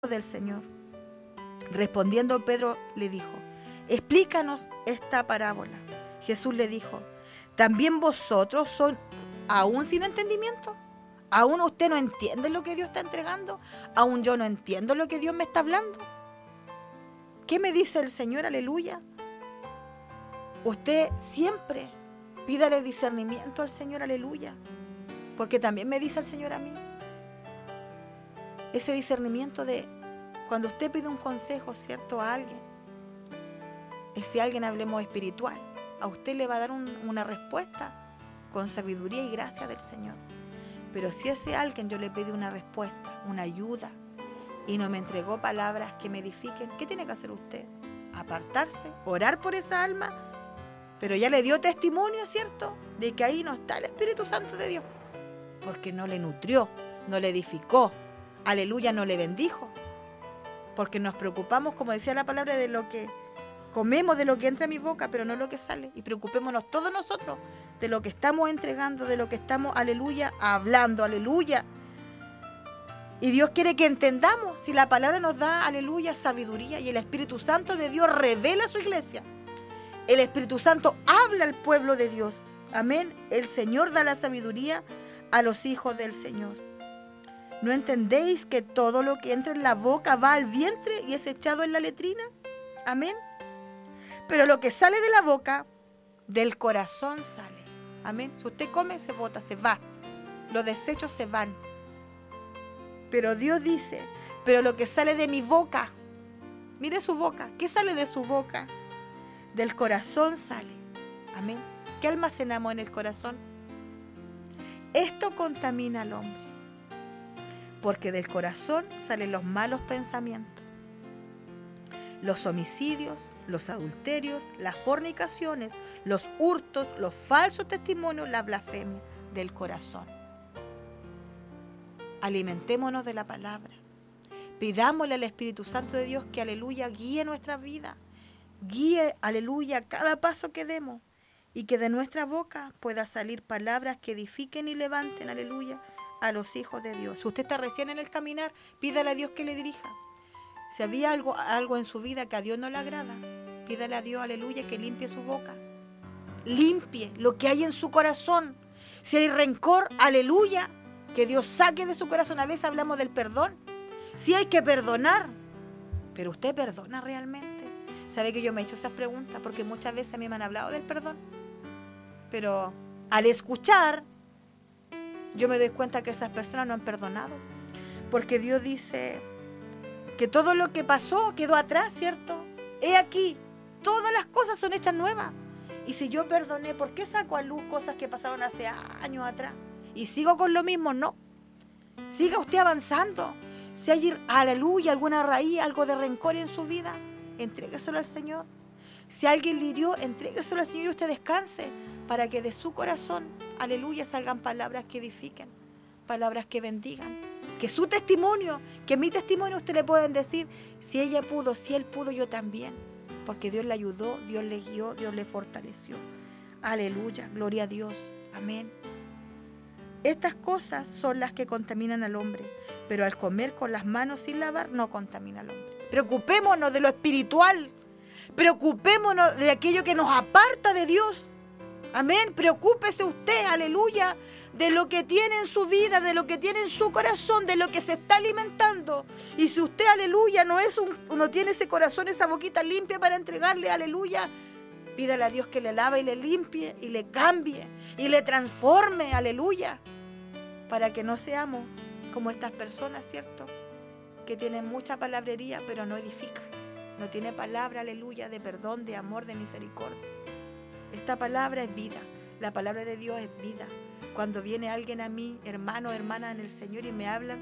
del Señor. Respondiendo Pedro le dijo: explícanos esta parábola. Jesús le dijo: ¿también vosotros son aún sin entendimiento? ¿Aún usted no entiende lo que Dios está entregando? ¿Aún yo no entiendo lo que Dios me está hablando? ¿Qué me dice el Señor? Aleluya. Usted siempre pídale discernimiento al Señor, aleluya. Porque también me dice el Señor a mí. Ese discernimiento de cuando usted pide un consejo, ¿cierto?, a alguien. Si alguien, hablemos espiritual, a usted le va a dar una respuesta con sabiduría y gracia del Señor. Pero si ese alguien yo le pedí una respuesta, una ayuda, y no me entregó palabras que me edifiquen, ¿qué tiene que hacer usted? Apartarse, orar por esa alma, pero ya le dio testimonio, ¿cierto?, de que ahí no está el Espíritu Santo de Dios, porque no le nutrió, no le edificó, aleluya, no le bendijo, porque nos preocupamos, como decía la palabra, de lo que comemos, de lo que entra a mi boca, pero no lo que sale. Y preocupémonos todos nosotros de lo que estamos entregando, de lo que estamos, aleluya, hablando, aleluya. Y Dios quiere que entendamos, si la palabra nos da, aleluya, sabiduría, y el Espíritu Santo de Dios revela a su iglesia. El Espíritu Santo habla al pueblo de Dios. Amén. El Señor da la sabiduría a los hijos del Señor. ¿No entendéis que todo lo que entra en la boca va al vientre y es echado en la letrina? Amén. Pero lo que sale de la boca, del corazón sale. Amén. Si usted come, se bota, se va. Los desechos se van. Pero Dios dice, pero lo que sale de mi boca, mire su boca, ¿qué sale de su boca? Del corazón sale. Amén. ¿Qué almacenamos en el corazón? Esto contamina al hombre, porque del corazón salen los malos pensamientos, los homicidios, los adulterios, las fornicaciones, los hurtos, los falsos testimonios, la blasfemia del corazón. Alimentémonos de la palabra. Pidámosle al Espíritu Santo de Dios que, aleluya, guíe nuestra vida. Guíe, aleluya, cada paso que demos. Y que de nuestra boca pueda salir palabras que edifiquen y levanten, aleluya, a los hijos de Dios. Si usted está recién en el caminar, pídale a Dios que le dirija. Si había algo en su vida que a Dios no le agrada, pídale a Dios, aleluya, que limpie su boca. Limpie lo que hay en su corazón. Si hay rencor, aleluya, que Dios saque de su corazón. A veces hablamos del perdón. Si hay que perdonar, pero usted perdona realmente. ¿Sabe que yo me he hecho esas preguntas? Porque muchas veces a mí me han hablado del perdón. Pero al escuchar, yo me doy cuenta que esas personas no han perdonado. Porque Dios dice que todo lo que pasó quedó atrás, ¿cierto? He aquí, todas las cosas son hechas nuevas. Y si yo perdoné, ¿por qué saco a luz cosas que pasaron hace años atrás? Y sigo con lo mismo, no. Siga usted avanzando. Si hay, aleluya, alguna raíz, algo de rencor en su vida, entrégueselo al Señor. Si alguien le hirió, entrégueselo al Señor y usted descanse, para que de su corazón, aleluya, salgan palabras que edifiquen, palabras que bendigan. Que su testimonio, que mi testimonio, usted le pueden decir, si ella pudo, si él pudo, yo también. Porque Dios le ayudó, Dios le guió, Dios le fortaleció. Aleluya, gloria a Dios. Amén. Estas cosas son las que contaminan al hombre, pero al comer con las manos sin lavar no contamina al hombre. Preocupémonos de lo espiritual, preocupémonos de aquello que nos aparta de Dios. Amén. Preocúpese usted, aleluya, de lo que tiene en su vida, de lo que tiene en su corazón, de lo que se está alimentando. Y si usted, aleluya, no tiene ese corazón, esa boquita limpia para entregarle, aleluya, pídale a Dios que le lave y le limpie y le cambie y le transforme, aleluya, para que no seamos como estas personas, ¿cierto?, que tienen mucha palabrería pero no edifican. No tiene palabra, aleluya, de perdón, de amor, de misericordia. Esta palabra es vida. La palabra de Dios es vida. Cuando viene alguien a mí, hermano o hermana en el Señor, y me hablan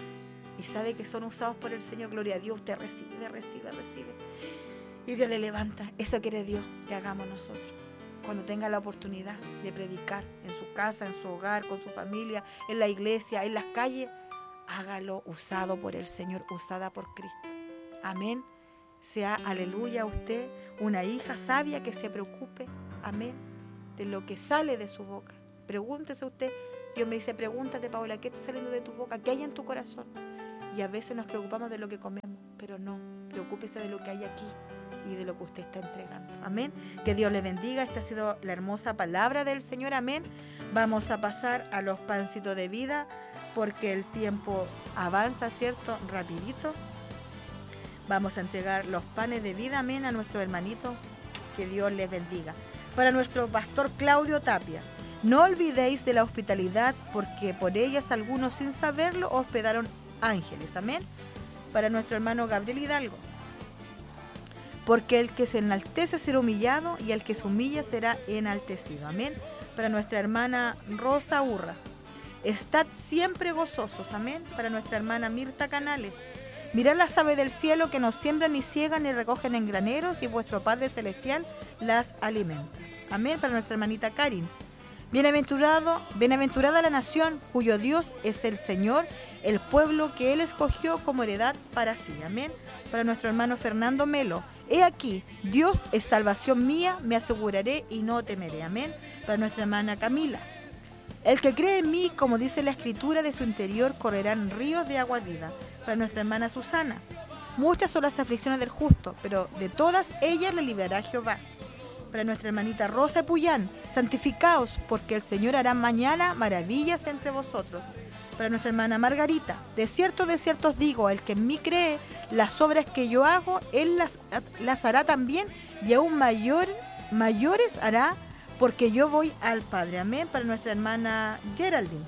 y sabe que son usados por el Señor, gloria a Dios, usted recibe. Y Dios le levanta. Eso quiere Dios que hagamos nosotros. Cuando tenga la oportunidad de predicar en su casa, en su hogar, con su familia, en la iglesia, en las calles, hágalo usado por el Señor, usada por Cristo. Amén. Sea, aleluya, usted una hija sabia que se preocupe, amén, de lo que sale de su boca. Pregúntese usted. Dios me dice, pregúntate, Paola, ¿qué está saliendo de tu boca? ¿Qué hay en tu corazón? Y a veces nos preocupamos de lo que comemos, pero no, preocúpese de lo que hay aquí y de lo que usted está entregando. Amén. Que Dios le bendiga. Esta ha sido la hermosa palabra del Señor. Amén. Vamos a pasar a los pancitos de vida, porque el tiempo avanza, ¿cierto? Rapidito. Vamos a entregar los panes de vida, amén, a nuestros hermanitos. Que Dios les bendiga. Para nuestro pastor Claudio Tapia: no olvidéis de la hospitalidad, porque por ellas algunos sin saberlo hospedaron ángeles. Amén. Para nuestro hermano Gabriel Hidalgo: porque el que se enaltece será humillado, y el que se humilla será enaltecido. Amén. Para nuestra hermana Rosa Urra: estad siempre gozosos. Amén. Para nuestra hermana Mirta Canales: mirad las aves del cielo, que no siembran ni ciegan ni recogen en graneros, y vuestro Padre Celestial las alimenta. Amén. Para nuestra hermanita Karin: bienaventurada la nación cuyo Dios es el Señor, el pueblo que Él escogió como heredad para sí. Amén. Para nuestro hermano Fernando Melo: he aquí, Dios es salvación mía, me aseguraré y no temeré. Amén. Para nuestra hermana Camila: el que cree en mí, como dice la Escritura, de su interior correrán ríos de agua viva. Para nuestra hermana Susana: muchas son las aflicciones del justo, pero de todas ellas le librará Jehová. Para nuestra hermanita Rosa Puyán: santificaos, porque el Señor hará mañana maravillas entre vosotros. Para nuestra hermana Margarita: de cierto os digo, el que en mí cree, las obras que yo hago, él las hará también, y aún mayores hará, porque yo voy al Padre. Amén. Para nuestra hermana Geraldine: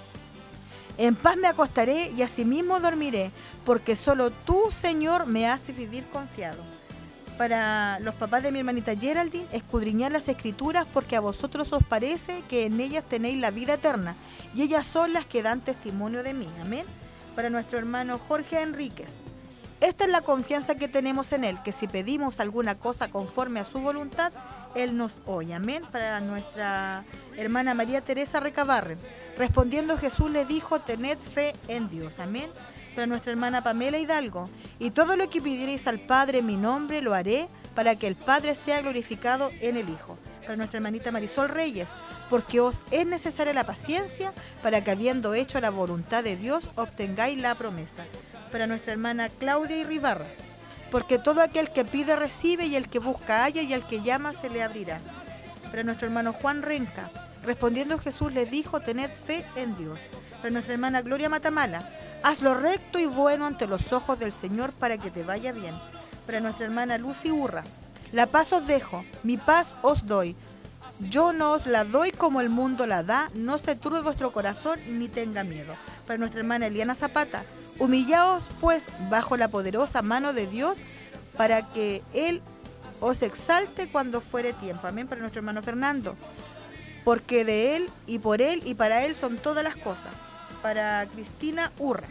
en paz me acostaré y asimismo dormiré, porque solo tú, Señor, me haces vivir confiado. Para los papás de mi hermanita Geraldine: escudriñad las Escrituras, porque a vosotros os parece que en ellas tenéis la vida eterna, y ellas son las que dan testimonio de mí. Amén. Para nuestro hermano Jorge Enríquez: esta es la confianza que tenemos en Él, que si pedimos alguna cosa conforme a su voluntad, Él nos oye. Amén. Para nuestra hermana María Teresa Recabarren: respondiendo Jesús le dijo, tened fe en Dios. Amén. Para nuestra hermana Pamela Hidalgo: y todo lo que pidierais al Padre en mi nombre lo haré, para que el Padre sea glorificado en el Hijo. Para nuestra hermanita Marisol Reyes: porque os es necesaria la paciencia, para que habiendo hecho la voluntad de Dios, obtengáis la promesa. Para nuestra hermana Claudia Irribarra: porque todo aquel que pide recibe, y el que busca halla, y al que llama se le abrirá. Para nuestro hermano Juan Renca: respondiendo Jesús les dijo, tened fe en Dios. Para nuestra hermana Gloria Matamala: haz lo recto y bueno ante los ojos del Señor, para que te vaya bien. Para nuestra hermana Lucy Urra: la paz os dejo, mi paz os doy. Yo no os la doy como el mundo la da, no se turbe vuestro corazón ni tenga miedo. Para nuestra hermana Eliana Zapata: humillaos pues bajo la poderosa mano de Dios, para que Él os exalte cuando fuere tiempo. Amén. Para nuestro hermano Fernando: porque de Él y por Él y para Él son todas las cosas. Para Cristina Urra: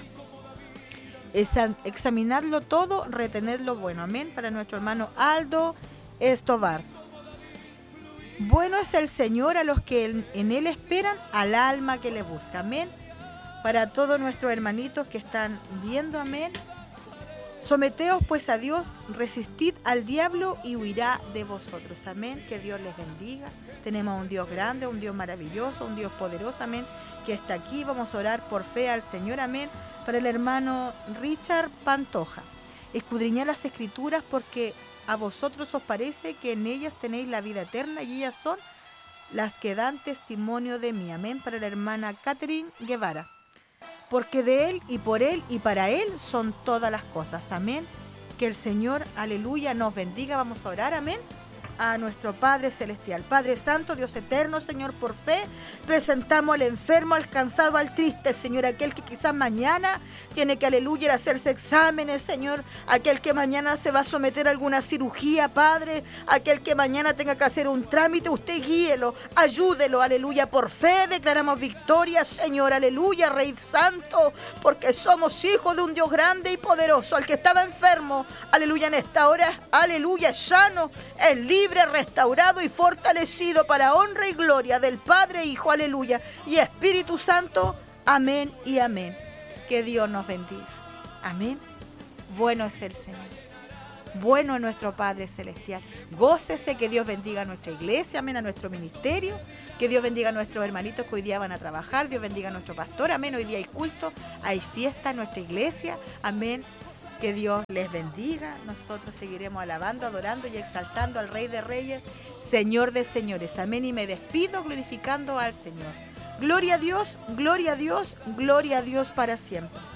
examinadlo todo, retened lo bueno. Amén. Para nuestro hermano Aldo Estobar: bueno es el Señor a los que en Él esperan, al alma que le busca. Amén. Para todos nuestros hermanitos que están viendo, amén: someteos pues a Dios, resistid al diablo y huirá de vosotros. Amén. Que Dios les bendiga. Tenemos un Dios grande, un Dios maravilloso, un Dios poderoso, amén, que está aquí. Vamos a orar por fe al Señor. Amén. Para el hermano Richard Pantoja: escudriñad las Escrituras, porque a vosotros os parece que en ellas tenéis la vida eterna, y ellas son las que dan testimonio de mí. Amén. Para la hermana Catherine Guevara: porque de Él y por Él y para Él son todas las cosas. Amén. Que el Señor, aleluya, nos bendiga. Vamos a orar, amén, a nuestro Padre Celestial. Padre Santo, Dios eterno, Señor, por fe presentamos al enfermo, al cansado, al triste, Señor, aquel que quizás mañana tiene que, aleluya, hacerse exámenes, Señor, aquel que mañana se va a someter a alguna cirugía, Padre, aquel que mañana tenga que hacer un trámite, usted guíelo, ayúdelo, aleluya, por fe declaramos victoria, Señor, aleluya, Rey Santo, porque somos hijos de un Dios grande y poderoso. Al que estaba enfermo, aleluya, en esta hora, aleluya, sano, es libre, restaurado y fortalecido para honra y gloria del Padre, Hijo, aleluya, y Espíritu Santo. Amén y amén. Que Dios nos bendiga. Amén. Bueno es el Señor. Bueno es nuestro Padre Celestial. Gócese, que Dios bendiga a nuestra iglesia, amén, a nuestro ministerio, que Dios bendiga a nuestros hermanitos que hoy día van a trabajar, Dios bendiga a nuestro pastor, amén, hoy día hay culto, hay fiesta en nuestra iglesia, amén, que Dios les bendiga. Nosotros seguiremos alabando, adorando y exaltando al Rey de Reyes, Señor de Señores, amén, y me despido glorificando al Señor. Gloria a Dios, gloria a Dios, gloria a Dios para siempre.